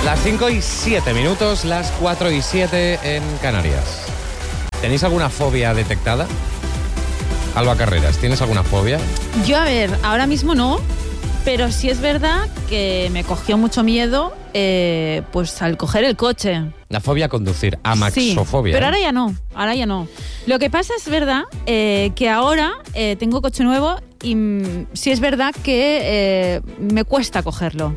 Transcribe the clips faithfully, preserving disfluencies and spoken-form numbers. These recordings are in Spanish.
Las cinco y siete minutos, las cuatro y siete en Canarias. ¿Tenéis alguna fobia detectada? Alba Carreras, ¿tienes alguna fobia? Yo, a ver, ahora mismo no, pero sí es verdad que me cogió mucho miedo eh, pues al coger el coche. La fobia a conducir, amaxofobia. Sí, pero ahora ya no, ahora ya no. Lo que pasa es verdad eh, que ahora eh, tengo coche nuevo y mm, sí es verdad que eh, me cuesta cogerlo.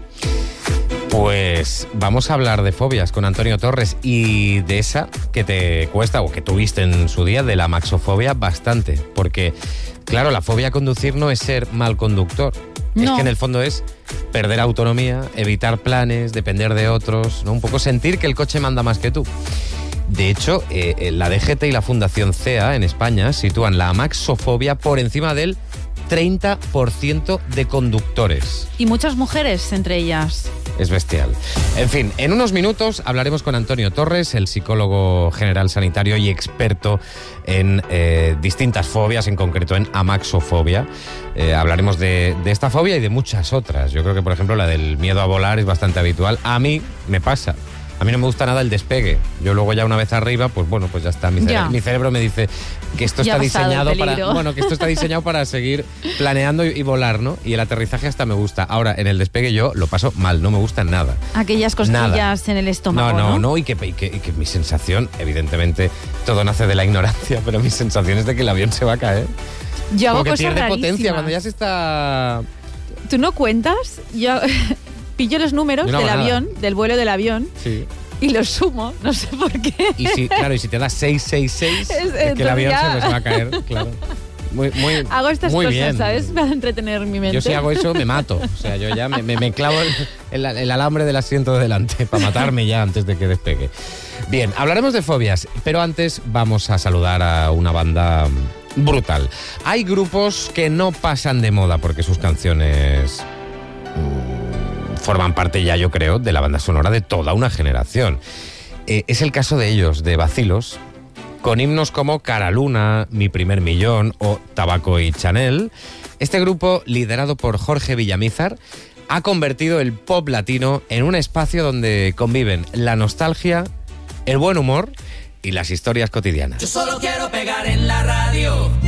Pues vamos a hablar de fobias con Antonio Torres y de esa que te cuesta o que tuviste en su día, de la amaxofobia, bastante. Porque, claro, la fobia a conducir no es ser mal conductor. No. Es que en el fondo es perder autonomía, evitar planes, depender de otros, ¿no? Un poco sentir que el coche manda más que tú. De hecho, eh, la D G T y la Fundación C E A en España sitúan la amaxofobia por encima del treinta por ciento de conductores. Y muchas mujeres entre ellas. Es bestial. En fin, en unos minutos hablaremos con Antonio Torres, el psicólogo general sanitario y experto en eh, distintas fobias, en concreto en amaxofobia. Eh, hablaremos de, de esta fobia y de muchas otras. Yo creo que, por ejemplo, la del miedo a volar es bastante habitual. A mí me pasa. A mí no me gusta nada el despegue. Yo luego ya una vez arriba, pues bueno, pues ya está. Mi, cere- ya. mi cerebro me dice que esto Ya está ha pasado el diseñado para, peligro. bueno, que esto está diseñado para seguir planeando y, y volar, ¿no? Y el aterrizaje hasta me gusta. Ahora, en el despegue yo lo paso mal, no me gusta nada. Aquellas costillas Nada. en el estómago, No, ¿no? no, no, y que, y, que, y que mi sensación, evidentemente, todo nace de la ignorancia, pero mi sensación es de que el avión se va a caer. Yo hago Como que cosas pierde rarísimas. potencia cuando ya se está... ¿Tú no cuentas? Yo pillo los números Yo no del hago nada. avión, del vuelo del avión, Sí. y los sumo, no sé por qué. Y si, claro, y si te da seis seis seis, Es- es, que el avión entonces se ya- me va a caer, claro. Muy, muy, Hago estas muy cosas, bien. ¿sabes? Para entretener mi mente. Yo si hago eso me mato. O sea, yo ya me, me, me clavo el, el, el alambre del asiento de delante para matarme ya antes de que despegue. Bien, hablaremos de fobias, pero antes vamos a saludar a una banda brutal. Hay grupos que no pasan de moda porque sus canciones mmm, forman parte ya, yo creo, de la banda sonora de toda una generación. Eh, es el caso de ellos, de Bacilos, con himnos como Cara Luna, Mi Primer Millón o Tabaco y Chanel. Este grupo, liderado por Jorge Villamizar, ha convertido el pop latino en un espacio donde conviven la nostalgia, el buen humor y las historias cotidianas. Yo solo quiero pegar en la radio.